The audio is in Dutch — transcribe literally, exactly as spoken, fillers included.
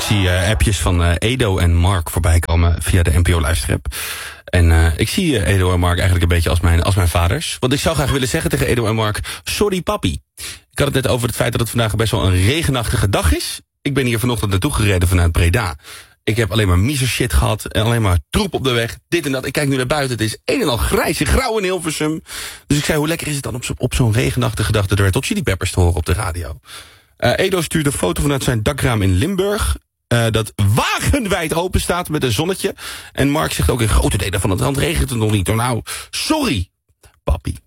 zie uh, appjes van uh, Edo en Mark voorbij komen via de N P O luisterapp. En uh, ik zie uh, Edo en Mark eigenlijk een beetje als mijn, als mijn vaders. Want ik zou graag willen zeggen tegen Edo en Mark, sorry papi. Ik had het net over het feit dat het vandaag best wel een regenachtige dag is. Ik ben hier vanochtend naartoe gereden vanuit Breda. Ik heb alleen maar miser shit gehad. En alleen maar troep op de weg. Dit en dat. Ik kijk nu naar buiten. Het is een en al grijs en grauw in Hilversum. Dus ik zei, hoe lekker is het dan op, zo, op zo'n regenachtige dag de Red Hot Chili Peppers te horen op de radio. Uh, Edo stuurde een foto vanuit zijn dakraam in Limburg. Uh, dat wagenwijd open staat met een zonnetje. En Mark zegt ook in grote delen van het land regent het nog niet. Nou, sorry, papi.